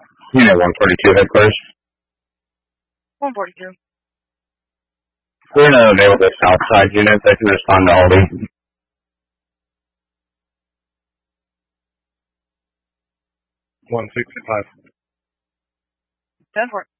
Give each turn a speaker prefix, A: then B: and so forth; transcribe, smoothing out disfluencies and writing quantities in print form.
A: Unit 142 headquarters.
B: 142.
A: We're in an available south side unit that can respond to Aldi.
C: 165.
B: 10 for it.